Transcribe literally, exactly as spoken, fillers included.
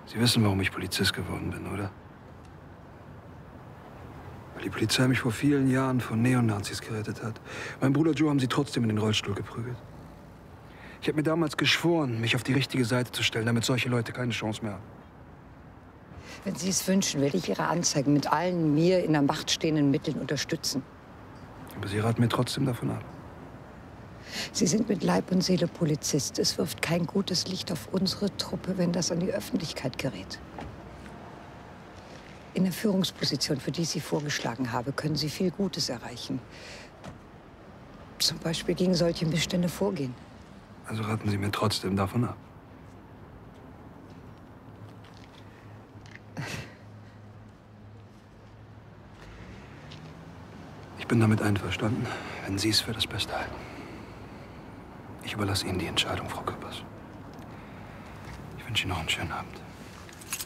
Sie wissen, warum ich Polizist geworden bin, oder? Weil die Polizei mich vor vielen Jahren von Neonazis gerettet hat. Mein Bruder Joe haben sie trotzdem in den Rollstuhl geprügelt. Ich habe mir damals geschworen, mich auf die richtige Seite zu stellen, damit solche Leute keine Chance mehr haben. Wenn Sie es wünschen, werde ich Ihre Anzeigen mit allen mir in der Macht stehenden Mitteln unterstützen. Aber Sie raten mir trotzdem davon ab. Sie sind mit Leib und Seele Polizist. Es wirft kein gutes Licht auf unsere Truppe, wenn das an die Öffentlichkeit gerät. In der Führungsposition, für die ich Sie vorgeschlagen habe, können Sie viel Gutes erreichen. Zum Beispiel gegen solche Missstände vorgehen. Also raten Sie mir trotzdem davon ab. Ich bin damit einverstanden, wenn Sie es für das Beste halten. Ich überlasse Ihnen die Entscheidung, Frau Küppers. Ich wünsche Ihnen noch einen schönen Abend.